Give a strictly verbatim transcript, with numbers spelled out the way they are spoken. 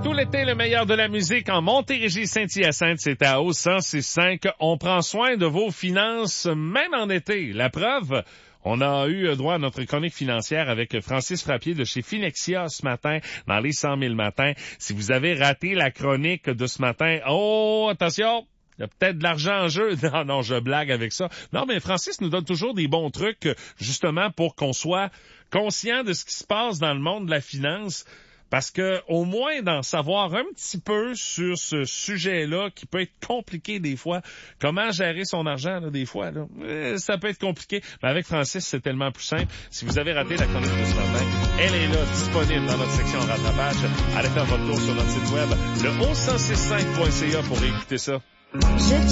Tout l'été, le meilleur de la musique en Montérégie Saint-Hyacinthe, c'est à O cent six cinq. On prend soin de vos finances, même en été. La preuve, on a eu droit à notre chronique financière avec Francis Frappier de chez Finexia ce matin, dans les cent mille matins. Si vous avez raté la chronique de ce matin, oh, attention! Il y a peut-être de l'argent en jeu. Non, non, je blague avec ça. Non, mais Francis nous donne toujours des bons trucs, justement, pour qu'on soit conscient de ce qui se passe dans le monde de la finance. Parce que, au moins, d'en savoir un petit peu sur ce sujet-là, qui peut être compliqué des fois, comment gérer son argent, là, des fois, là, euh, ça peut être compliqué. Mais avec Francis, c'est tellement plus simple. Si vous avez raté la chronique de ce matin, elle est là, disponible dans notre section rattrapage. Allez faire votre tour sur notre site web, le o cent six cinq point c a pour écouter ça. Je